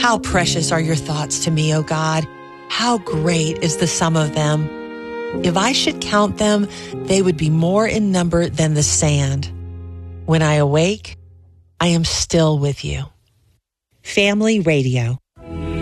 How precious are your thoughts to me, O God. How great is the sum of them. If I should count them, they would be more in number than the sand. When I awake, I am still with you. Family Radio.